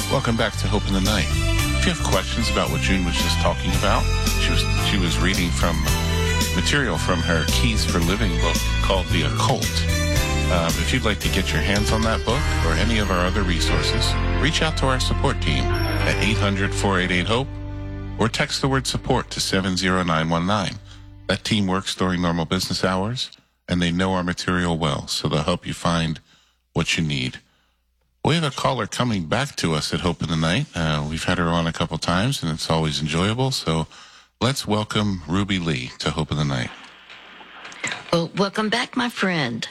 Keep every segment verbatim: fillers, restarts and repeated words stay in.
Welcome back to Hope in the Night. If you have questions about what June was just talking about, she was she was reading from material from her Keys for Living book called The Occult. Um, if you'd like to get your hands on that book or any of our other resources, reach out to our support team at eight hundred, four eight eight, HOPE or text the word support to seven zero nine one nine. That team works during normal business hours, and they know our material well, so they'll help you find what you need. We have a caller coming back to us at Hope in the Night. Uh, we've had her on a couple times, and it's always enjoyable. So let's welcome Ruby Lee to Hope in the Night. Well, welcome back, my friend.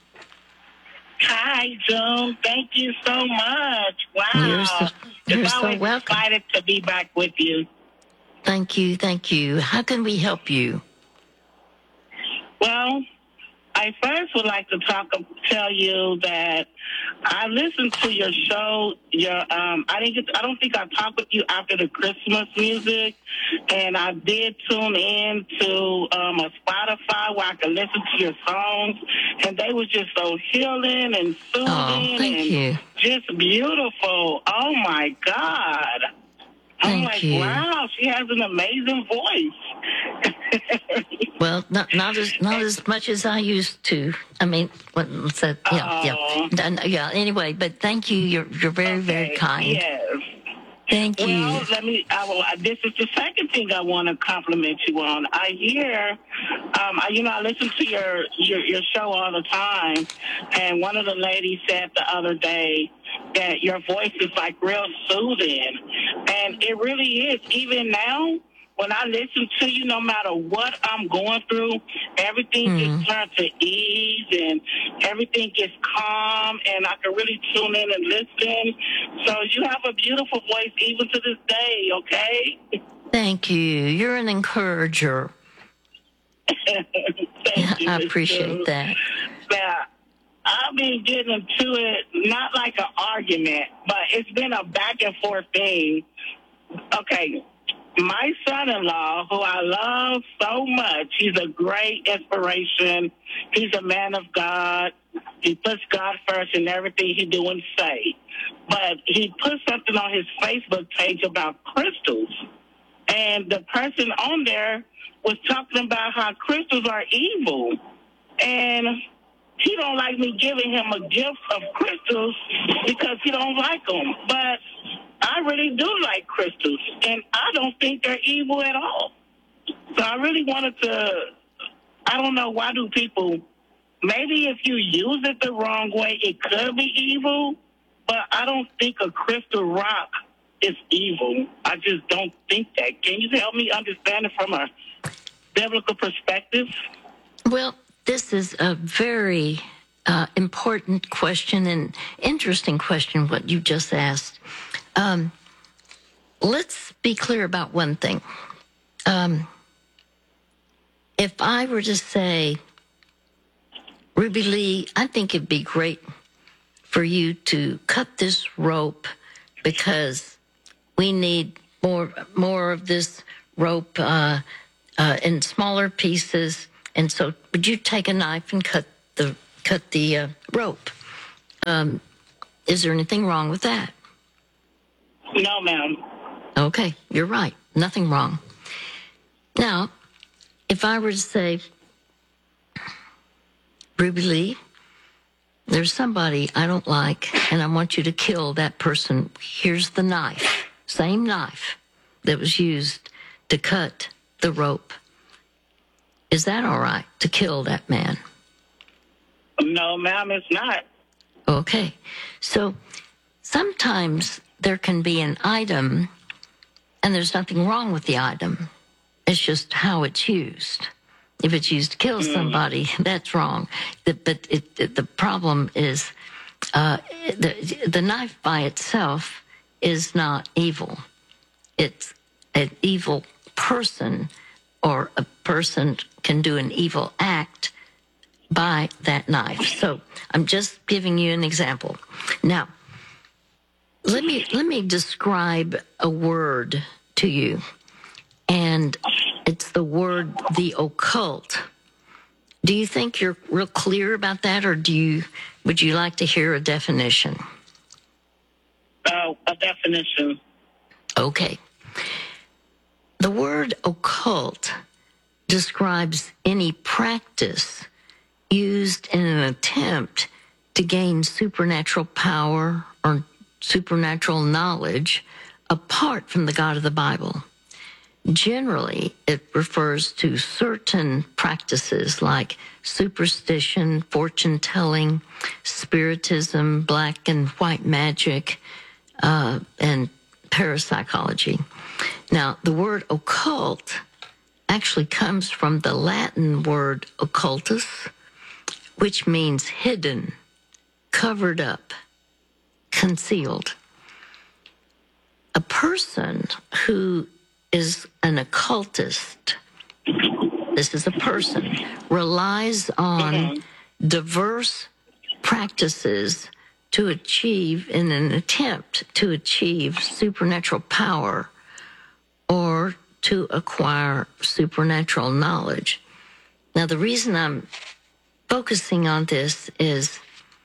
Hi, June. Thank you so much. Wow. You're so, you're it's so always welcome. excited to be back with you. Thank you, thank you. How can we help you? Well, I first would like to talk, tell you that I listened to your show. Your, um, I didn't get. To, I don't think I talked with you after the Christmas music, and I did tune in to um, a Spotify where I could listen to your songs, and they were just so healing and soothing Oh, thank and you. just beautiful. Oh my God! I'm Thank like, you. wow, she has an amazing voice. Well, not not as not as much as I used to. I mean, what what's that? Yeah, Oh. yeah, Done- yeah. Anyway, but thank you. You're you're very very Okay, kind. Yes. Thank Well, you. let me. I will, this is the second thing I want to compliment you on. I hear, um, I, you know, I listen to your, your your show all the time, and one of the ladies said the other day that your voice is like real soothing, and it really is. Even now, when I listen to you, no matter what I'm going through, everything Mm. just turns to ease and everything gets calm, and I can really tune in and listen. So you have a beautiful voice even to this day, okay? Thank you. You're an encourager. Thank you, I Miz appreciate Sue. that. Now, I've been getting into it, not like an argument, but it's been a back and forth thing. Okay. My son-in-law, who I love so much, he's a great inspiration. He's a man of God. He puts God first in everything he do and say. But he put something on his Facebook page about crystals. And the person on there was talking about how crystals are evil. And he don't like me giving him a gift of crystals because he don't like them. But I really do like crystals, and I don't think they're evil at all. So I really wanted to, I don't know, why do people, maybe if you use it the wrong way, it could be evil, but I don't think a crystal rock is evil. I just don't think that. Can you help me understand it from a biblical perspective? Well, this is a very uh, important question and interesting question, what you just asked. Um, let's be clear about one thing. Um, if I were to say, Ruby Lee, I think it'd be great for you to cut this rope because we need more more of this rope uh, uh, in smaller pieces. And so, would you take a knife and cut the cut the uh, rope? Um, is there anything wrong with that? No, ma'am. Okay, you're right. Nothing wrong. Now, if I were to say, Ruby Lee, there's somebody I don't like, and I want you to kill that person. Here's the knife, same knife that was used to cut the rope. Is that all right to kill that man? No, ma'am, it's not. Okay. So sometimes there can be an item, and there's nothing wrong with the item. It's just how it's used. If it's used to kill somebody, that's wrong. The, but it, it, the problem is uh, the, the knife by itself is not evil. It's an evil person, or a person can do an evil act by that knife. So I'm just giving you an example. Now, let me let me describe a word to you, and it's the word the occult. Do you think you're real clear about that, or do you would you like to hear a definition? Uh, uh, a definition. Okay. The word occult describes any practice used in an attempt to gain supernatural power or supernatural knowledge apart from the God of the Bible. Generally, it refers to certain practices like superstition, fortune-telling, spiritism, black and white magic, uh, and parapsychology. Now, the word occult actually comes from the Latin word occultus, which means hidden, covered up, concealed. A person who is an occultist, this is a person, relies on mm-hmm. diverse practices to achieve, in an attempt to achieve supernatural power or to acquire supernatural knowledge. Now, the reason I'm focusing on this is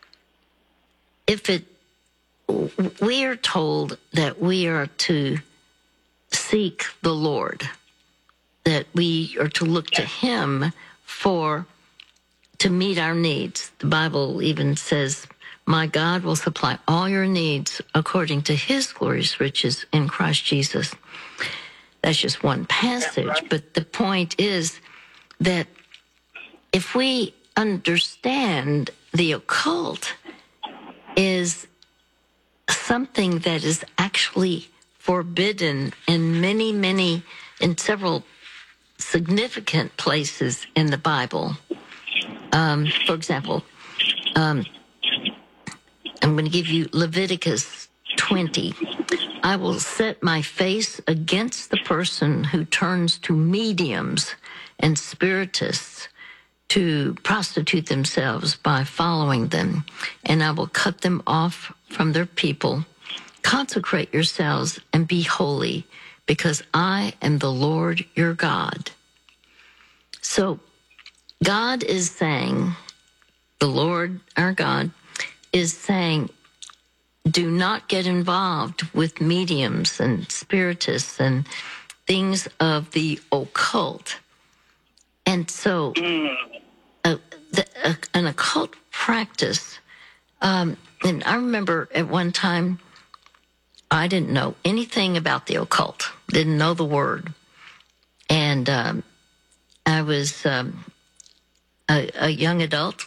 if it, we are told that we are to seek the Lord, that we are to look to Him for, to meet our needs. The Bible even says, my God will supply all your needs according to His glorious riches in Christ Jesus. That's just one passage, but the point is that if we understand the occult is something that is actually forbidden in many, many, in several significant places in the Bible. Um, for example, um, I'm going to give you Leviticus twenty. I will set my face against the person who turns to mediums and spiritists to prostitute themselves by following them, and I will cut them off from their people. Consecrate yourselves and be holy, because I am the Lord your God. So God is saying, the Lord our God is saying, do not get involved with mediums and spiritists and things of the occult. And so uh, the, uh, an occult practice, um, and I remember at one time, I didn't know anything about the occult, didn't know the word. And um, I was um, a, a young adult.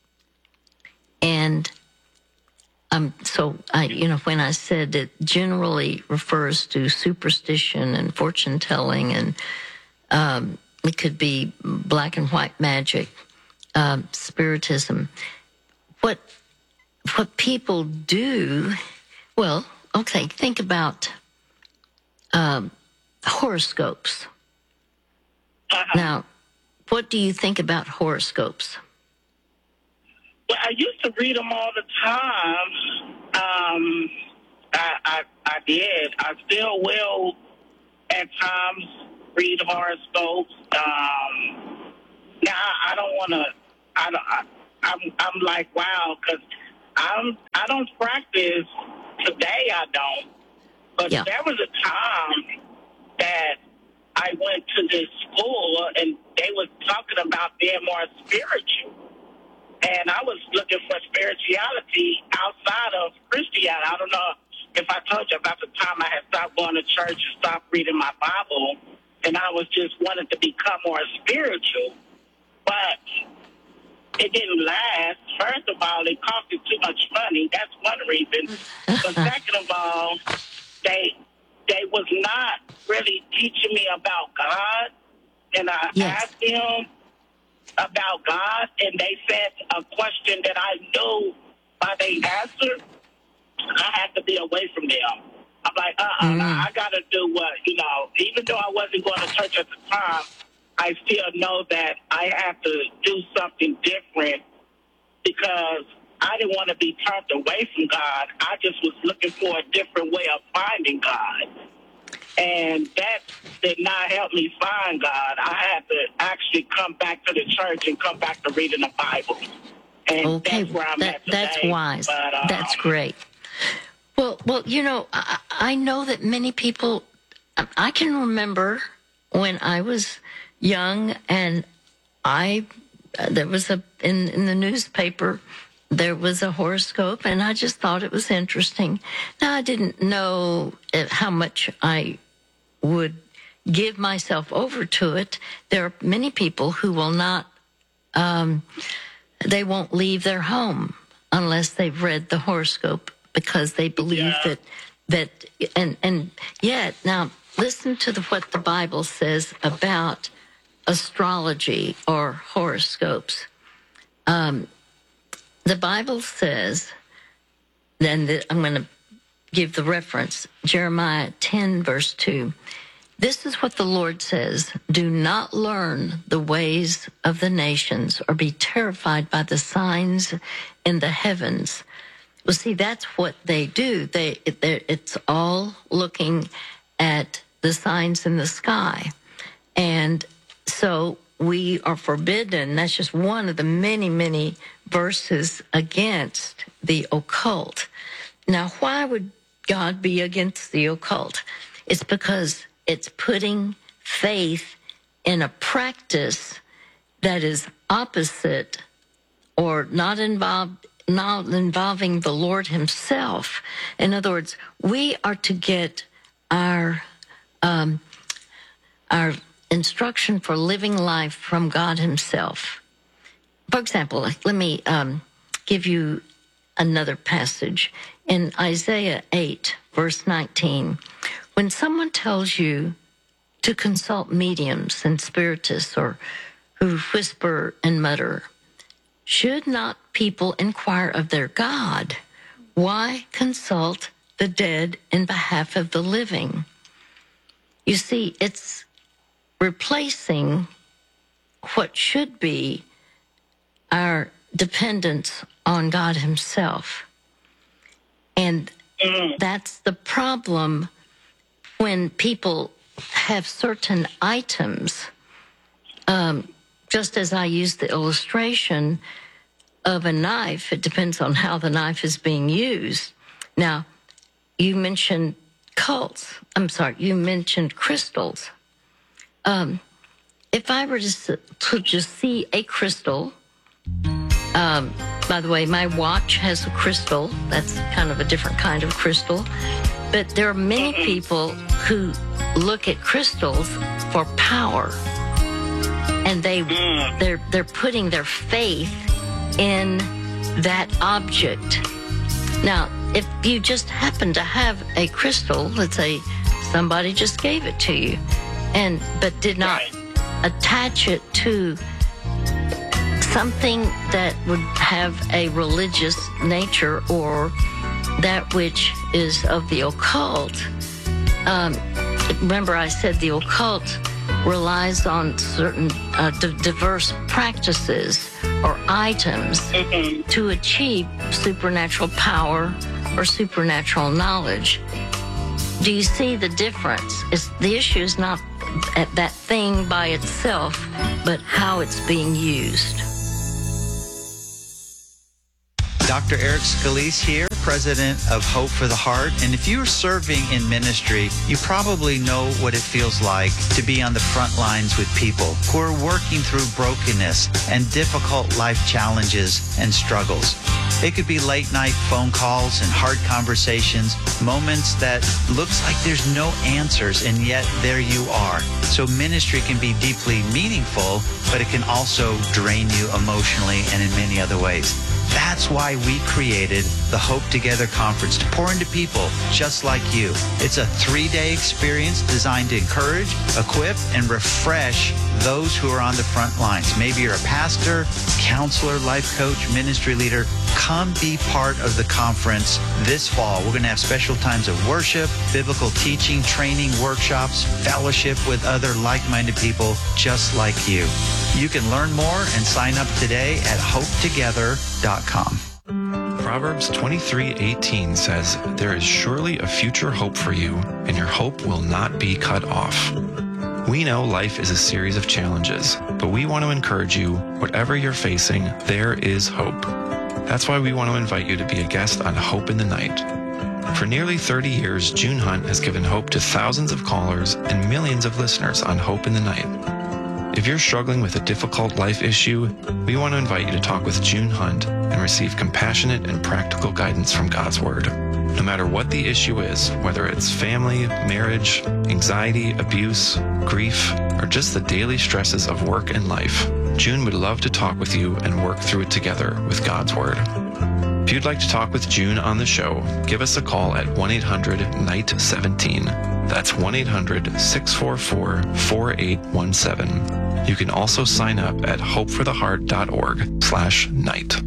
And um, so, I, you know, when I said it generally refers to superstition and fortune telling, and um, it could be black and white magic, um, spiritism. What what people do, well, okay, think about um, horoscopes. Uh-huh. Now, what do you think about horoscopes? Well, I used to read them all the time. Um, I, I, I did. I still will at times read horoscopes. Um, now, I don't want to, I don't, I, I'm, I'm like, wow, because I'm, I don't practice today, I don't. But yeah. There was a time that I went to this school and they were talking about being more spiritual. And I was looking for spirituality outside of Christianity. I don't know if I told you about the time I had stopped going to church and stopped reading my Bible, and I was just wanting to become more spiritual. But it didn't last. First of all, it costed too much money. That's one reason. But second of all, they they was not really teaching me about God. And I yes. asked them about God, and they said a question that I knew by their answer, I had to be away from them. I'm like, uh-uh, mm. I got to do what, you know, even though I wasn't going to church at the time, I still know that I have to do something different because I didn't want to be turned away from God. I just was looking for a different way of finding God. And that did not help me find God. I had to actually come back to the church and come back to reading the Bible. And okay, that's where I'm that, at today. That's wise. But, uh, that's great. Well, Well, you know, I, I know that many people, I can remember when I was young and I, there was a, in, in the newspaper, there was a horoscope and I just thought it was interesting. Now, I didn't know how much I would give myself over to it. There are many people who will not, um, they won't leave their home unless they've read the horoscope because they believe yeah. that, that, and, and yet, now listen to the, what the Bible says about astrology or horoscopes. Um, the Bible says, then the, I'm going to give the reference, Jeremiah ten, verse two. This is what the Lord says, do not learn the ways of the nations or be terrified by the signs in the heavens. Well, see, that's what they do. They, it, it's all looking at the signs in the sky. And so we are forbidden. That's just one of the many, many verses against the occult. Now, why would God be against the occult? It's because it's putting faith in a practice that is opposite or not involved, not involving the Lord himself. In other words, we are to get our, um, our instruction for living life from God himself. For example, let me um, give you another passage in Isaiah eight, verse nineteen. When someone tells you to consult mediums and spiritists or who whisper and mutter, should not people inquire of their God? Why consult the dead in behalf of the living? You see, it's replacing what should be our dependence on God himself. And that's the problem when people have certain items, um, just as I used the illustration of a knife, it depends on how the knife is being used. Now, you mentioned cults. I'm sorry, you mentioned crystals. Um, if I were to, to just see a crystal, um, by the way, my watch has a crystal. That's kind of a different kind of crystal. But there are many people who look at crystals for power, and they they're they're putting their faith in that object. Now, if you just happen to have a crystal, let's say somebody just gave it to you, and but did not attach it to something that would have a religious nature or that which is of the occult. Um, remember I said the occult relies on certain uh, d- diverse practices or items mm-hmm. to achieve supernatural power or supernatural knowledge. Do you see the difference? It's, the issue is not at that thing by itself, but how it's being used. Doctor Eric Scalise here, president of Hope for the Heart. And if you're serving in ministry, you probably know what it feels like to be on the front lines with people who are working through brokenness and difficult life challenges and struggles. It could be late night phone calls and hard conversations, moments that looks like there's no answers, and yet there you are. So ministry can be deeply meaningful, but it can also drain you emotionally and in many other ways. That's why we created the Hope Together Conference, to pour into people just like you. It's a three-day experience designed to encourage, equip, and refresh those who are on the front lines. Maybe you're a pastor, counselor, life coach, ministry leader. Come be part of the conference this fall. We're going to have special times of worship, biblical teaching, training, workshops, fellowship with other like-minded people just like you. You can learn more and sign up today at hope together dot com. Proverbs twenty-three eighteen says, "There is surely a future hope for you, and your hope will not be cut off." We know life is a series of challenges, but we want to encourage you, whatever you're facing, there is hope. That's why we want to invite you to be a guest on Hope in the Night. For nearly thirty years, June Hunt has given hope to thousands of callers and millions of listeners on Hope in the Night. If you're struggling with a difficult life issue, we want to invite you to talk with June Hunt and receive compassionate and practical guidance from God's Word. No matter what the issue is, whether it's family, marriage, anxiety, abuse, grief, or just the daily stresses of work and life, June would love to talk with you and work through it together with God's Word. If you'd like to talk with June on the show, give us a call at one eight hundred N I G H T seventeen. That's one eight hundred six four four four eight one seven. You can also sign up at hope for the heart dot org slash night.